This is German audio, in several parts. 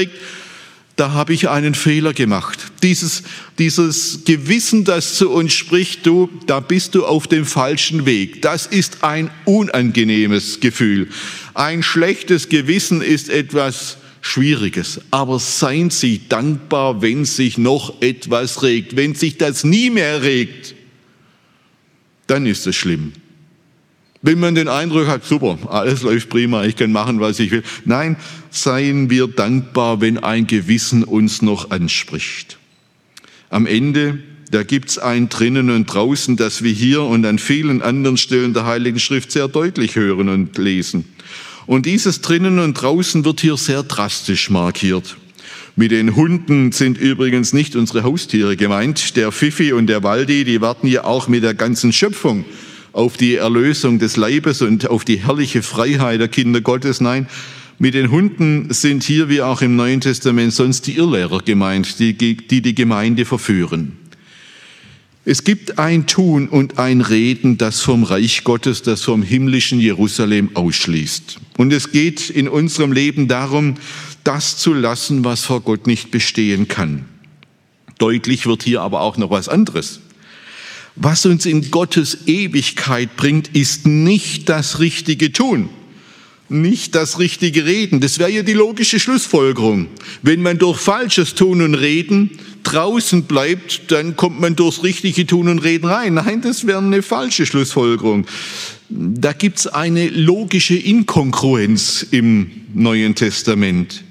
trägt, da habe ich einen Fehler gemacht. Dieses Gewissen, das zu uns spricht, da bist du auf dem falschen Weg. Das ist ein unangenehmes Gefühl. Ein schlechtes Gewissen ist etwas Schwieriges. Aber seien Sie dankbar, wenn sich noch etwas regt. Wenn sich das nie mehr regt, dann ist es schlimm. Wenn man den Eindruck hat, super, alles läuft prima, ich kann machen, was ich will. Nein, seien wir dankbar, wenn ein Gewissen uns noch anspricht. Am Ende, da gibt's ein Drinnen und Draußen, das wir hier und an vielen anderen Stellen der Heiligen Schrift sehr deutlich hören und lesen. Und dieses Drinnen und Draußen wird hier sehr drastisch markiert. Mit den Hunden sind übrigens nicht unsere Haustiere gemeint. Der Fifi und der Waldi, die warten ja auch mit der ganzen Schöpfung auf die Erlösung des Leibes und auf die herrliche Freiheit der Kinder Gottes. Nein, mit den Hunden sind hier wie auch im Neuen Testament sonst die Irrlehrer gemeint, die Gemeinde verführen. Es gibt ein Tun und ein Reden, das vom Reich Gottes, das vom himmlischen Jerusalem ausschließt. Und es geht in unserem Leben darum, das zu lassen, was vor Gott nicht bestehen kann. Deutlich wird hier aber auch noch was anderes. Was uns in Gottes Ewigkeit bringt, ist nicht das richtige Tun, nicht das richtige Reden. Das wäre ja die logische Schlussfolgerung. Wenn man durch falsches Tun und Reden draußen bleibt, dann kommt man durchs richtige Tun und Reden rein. Nein, das wäre eine falsche Schlussfolgerung. Da gibt's eine logische Inkongruenz im Neuen Testament.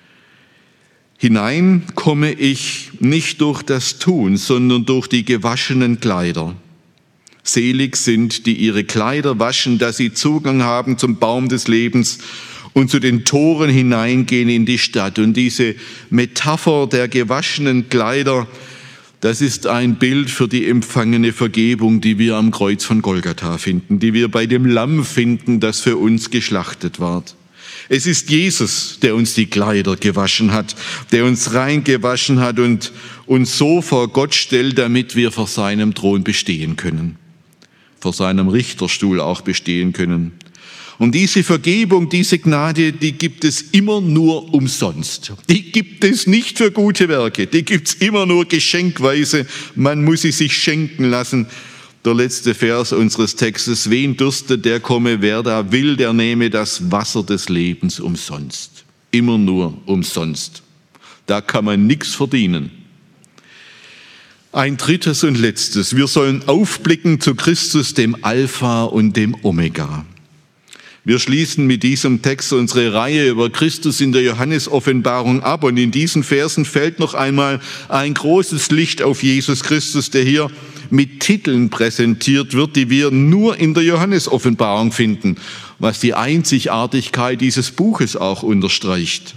Hinein komme ich nicht durch das Tun, sondern durch die gewaschenen Kleider. Selig sind, die ihre Kleider waschen, dass sie Zugang haben zum Baum des Lebens und zu den Toren hineingehen in die Stadt. Und diese Metapher der gewaschenen Kleider, das ist ein Bild für die empfangene Vergebung, die wir am Kreuz von Golgatha finden, die wir bei dem Lamm finden, das für uns geschlachtet ward. Es ist Jesus, der uns die Kleider gewaschen hat, der uns rein gewaschen hat und uns so vor Gott stellt, damit wir vor seinem Thron bestehen können, vor seinem Richterstuhl auch bestehen können. Und diese Vergebung, diese Gnade, die gibt es immer nur umsonst. Die gibt es nicht für gute Werke, die gibt es immer nur geschenkweise. Man muss sie sich schenken lassen. Der letzte Vers unseres Textes: Wen dürstet, der komme, wer da will, der nehme das Wasser des Lebens umsonst. Immer nur umsonst. Da kann man nichts verdienen. Ein drittes und letztes: Wir sollen aufblicken zu Christus, dem Alpha und dem Omega. Wir schließen mit diesem Text unsere Reihe über Christus in der Johannes-Offenbarung ab, und in diesen Versen fällt noch einmal ein großes Licht auf Jesus Christus, der hier mit Titeln präsentiert wird, die wir nur in der Johannes-Offenbarung finden, was die Einzigartigkeit dieses Buches auch unterstreicht.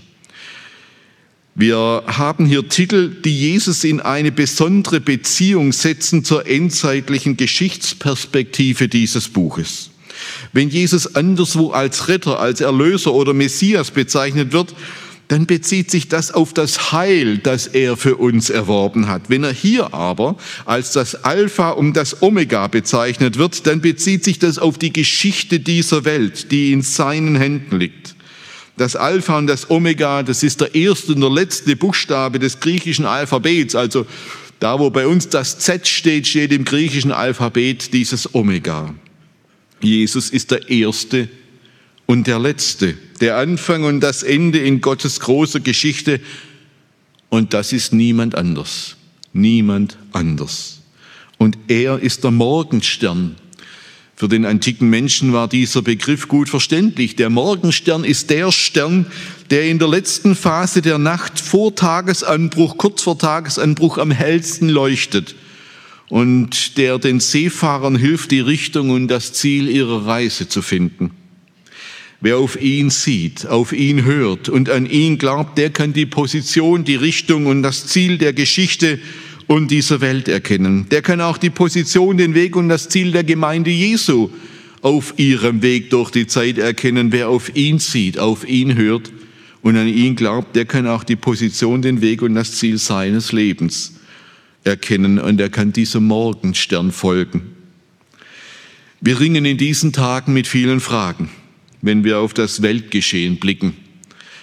Wir haben hier Titel, die Jesus in eine besondere Beziehung setzen zur endzeitlichen Geschichtsperspektive dieses Buches. Wenn Jesus anderswo als Retter, als Erlöser oder Messias bezeichnet wird, dann bezieht sich das auf das Heil, das er für uns erworben hat. Wenn er hier aber als das Alpha und das Omega bezeichnet wird, dann bezieht sich das auf die Geschichte dieser Welt, die in seinen Händen liegt. Das Alpha und das Omega, das ist der erste und der letzte Buchstabe des griechischen Alphabets. Also da, wo bei uns das Z steht, steht im griechischen Alphabet dieses Omega. Jesus ist der Erste und der Letzte, der Anfang und das Ende in Gottes großer Geschichte. Und das ist niemand anders, niemand anders. Und er ist der Morgenstern. Für den antiken Menschen war dieser Begriff gut verständlich. Der Morgenstern ist der Stern, der in der letzten Phase der Nacht vor Tagesanbruch, kurz vor Tagesanbruch am hellsten leuchtet und der den Seefahrern hilft, die Richtung und das Ziel ihrer Reise zu finden. Wer auf ihn sieht, auf ihn hört und an ihn glaubt, der kann die Position, die Richtung und das Ziel der Geschichte und dieser Welt erkennen. Der kann auch die Position, den Weg und das Ziel der Gemeinde Jesu auf ihrem Weg durch die Zeit erkennen. Wer auf ihn sieht, auf ihn hört und an ihn glaubt, der kann auch die Position, den Weg und das Ziel seines Lebens erkennen, und er kann diesem Morgenstern folgen. Wir ringen in diesen Tagen mit vielen Fragen, wenn wir auf das Weltgeschehen blicken.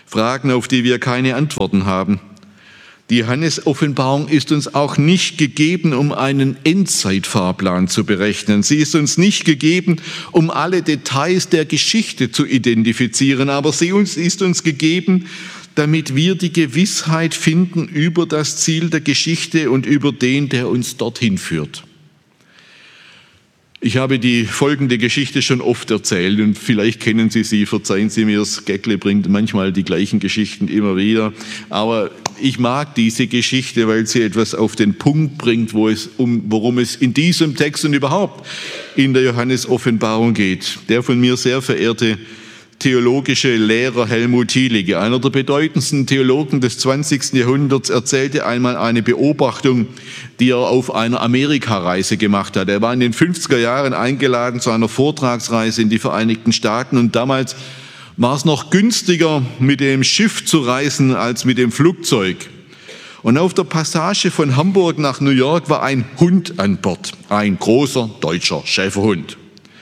Fragen, auf die wir keine Antworten haben. Die Johannes-Offenbarung ist uns auch nicht gegeben, um einen Endzeitfahrplan zu berechnen. Sie ist uns nicht gegeben, um alle Details der Geschichte zu identifizieren, aber sie ist uns gegeben, damit wir die Gewissheit finden über das Ziel der Geschichte und über den, der uns dorthin führt. Ich habe die folgende Geschichte schon oft erzählt und vielleicht kennen Sie sie, verzeihen Sie mir, das Gäckle bringt manchmal die gleichen Geschichten immer wieder. Aber ich mag diese Geschichte, weil sie etwas auf den Punkt bringt, worum es in diesem Text und überhaupt in der Johannes-Offenbarung geht. Der von mir sehr verehrte theologische Lehrer Helmut Thielicke, einer der bedeutendsten Theologen des 20. Jahrhunderts, erzählte einmal eine Beobachtung, die er auf einer Amerikareise gemacht hat. Er war in den 50er Jahren eingeladen zu einer Vortragsreise in die Vereinigten Staaten und damals war es noch günstiger, mit dem Schiff zu reisen als mit dem Flugzeug. Und auf der Passage von Hamburg nach New York war ein Hund an Bord, ein großer deutscher Schäferhund.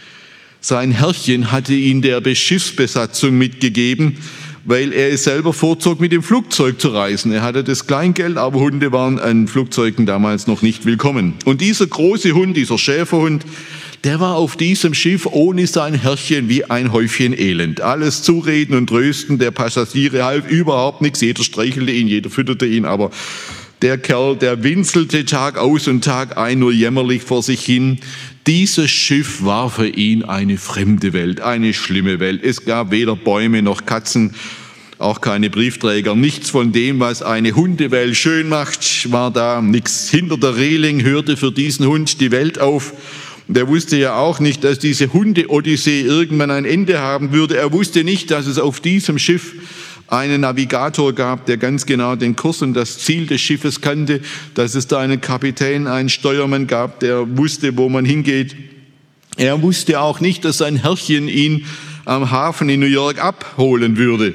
Sein Herrchen hatte ihn der Schiffsbesatzung mitgegeben, weil er es selber vorzog, mit dem Flugzeug zu reisen. Er hatte das Kleingeld, aber Hunde waren an Flugzeugen damals noch nicht willkommen. Und dieser große Hund, dieser Schäferhund, der war auf diesem Schiff ohne sein Herrchen wie ein Häufchen Elend. Alles Zureden und Trösten der Passagiere half überhaupt nichts. Jeder streichelte ihn, jeder fütterte ihn, aber der Kerl, der winselte Tag aus und Tag ein, nur jämmerlich vor sich hin. Dieses Schiff war für ihn eine fremde Welt, eine schlimme Welt. Es gab weder Bäume noch Katzen, auch keine Briefträger. Nichts von dem, was eine Hundewelt schön macht, war da. Nichts. Hinter der Reling hörte für diesen Hund die Welt auf. Und er wusste ja auch nicht, dass diese Hunde-Odyssee irgendwann ein Ende haben würde. Er wusste nicht, dass es auf diesem Schiff einen Navigator gab, der ganz genau den Kurs und das Ziel des Schiffes kannte, dass es da einen Kapitän, einen Steuermann gab, der wusste, wo man hingeht. Er wusste auch nicht, dass sein Herrchen ihn am Hafen in New York abholen würde.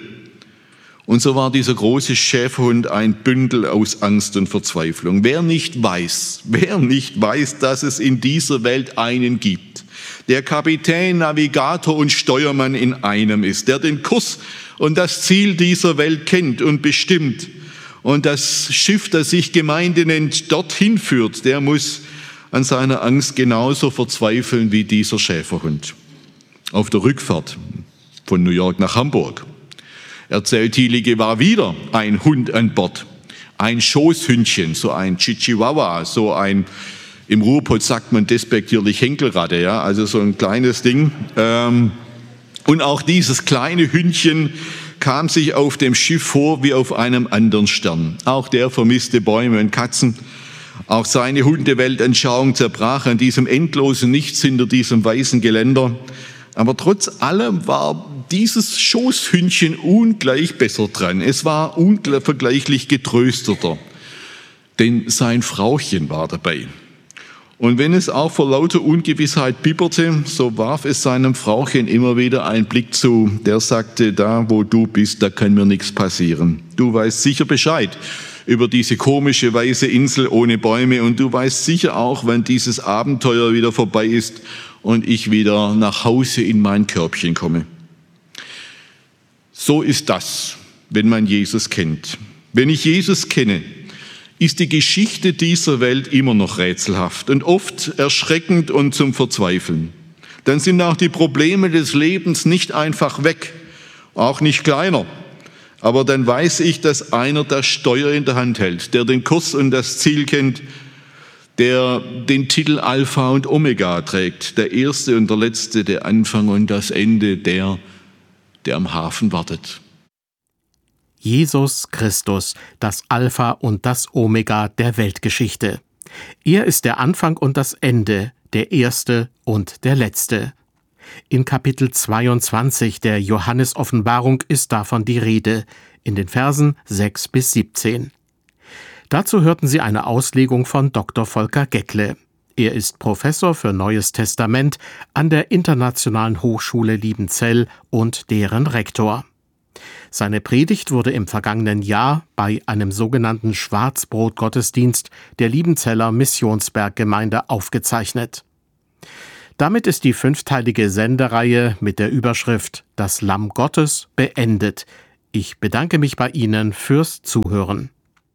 Und so war dieser große Schäferhund ein Bündel aus Angst und Verzweiflung. Wer nicht weiß, dass es in dieser Welt einen gibt, der Kapitän, Navigator und Steuermann in einem ist, der den Kurs und das Ziel dieser Welt kennt und bestimmt und das Schiff, das sich Gemeinde nennt, dorthin führt, der muss an seiner Angst genauso verzweifeln wie dieser Schäferhund. Auf der Rückfahrt von New York nach Hamburg, erzählt Thielicke, war wieder ein Hund an Bord, ein Schoßhündchen, so ein Chihuahua, so ein, im Ruhrpott sagt man despektierlich Henkelratte, ja, also so ein kleines Ding. Und auch dieses kleine Hündchen kam sich auf dem Schiff vor wie auf einem anderen Stern. Auch der vermisste Bäume und Katzen. Auch seine Hundeweltanschauung zerbrach an diesem endlosen Nichts hinter diesem weißen Geländer. Aber trotz allem war dieses Schoßhündchen ungleich besser dran. Es war unvergleichlich getrösteter, denn sein Frauchen war dabei. Und wenn es auch vor lauter Ungewissheit bibberte, so warf es seinem Frauchen immer wieder einen Blick zu. Der sagte, da wo du bist, da kann mir nichts passieren. Du weißt sicher Bescheid über diese komische weiße Insel ohne Bäume und du weißt sicher auch, wann dieses Abenteuer wieder vorbei ist und ich wieder nach Hause in mein Körbchen komme. So ist das, wenn man Jesus kennt. Wenn ich Jesus kenne, ist die Geschichte dieser Welt immer noch rätselhaft und oft erschreckend und zum Verzweifeln. Dann sind auch die Probleme des Lebens nicht einfach weg, auch nicht kleiner. Aber dann weiß ich, dass einer das Steuer in der Hand hält, der den Kurs und das Ziel kennt, der den Titel Alpha und Omega trägt, der Erste und der Letzte, der Anfang und das Ende, der am Hafen wartet. Jesus Christus, das Alpha und das Omega der Weltgeschichte. Er ist der Anfang und das Ende, der Erste und der Letzte. In Kapitel 22 der Johannes-Offenbarung ist davon die Rede, in den Versen 6 bis 17. Dazu hörten Sie eine Auslegung von Dr. Volker Gäckle. Er ist Professor für Neues Testament an der Internationalen Hochschule Liebenzell und deren Rektor. Seine Predigt wurde im vergangenen Jahr bei einem sogenannten Schwarzbrot-Gottesdienst der Liebenzeller Missionsberggemeinde aufgezeichnet. Damit ist die 5-teilige Sendereihe mit der Überschrift »Das Lamm Gottes« beendet. Ich bedanke mich bei Ihnen fürs Zuhören.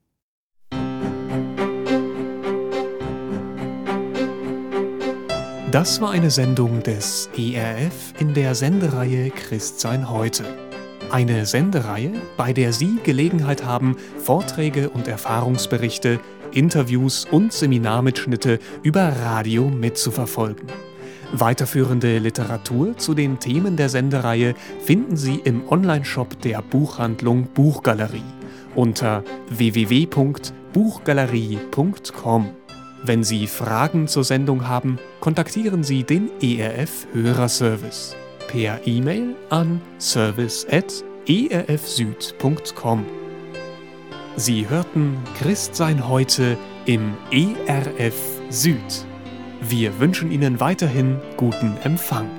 Das war eine Sendung des ERF in der Sendereihe Christsein heute. Eine Sendereihe, bei der Sie Gelegenheit haben, Vorträge und Erfahrungsberichte, Interviews und Seminarmitschnitte über Radio mitzuverfolgen. Weiterführende Literatur zu den Themen der Sendereihe finden Sie im Onlineshop der Buchhandlung Buchgalerie unter www.buchgalerie.com. Wenn Sie Fragen zur Sendung haben, kontaktieren Sie den ERF Hörerservice per E-Mail an service@erfsüd.com. Sie hörten Christsein heute im ERF Süd. Wir wünschen Ihnen weiterhin guten Empfang.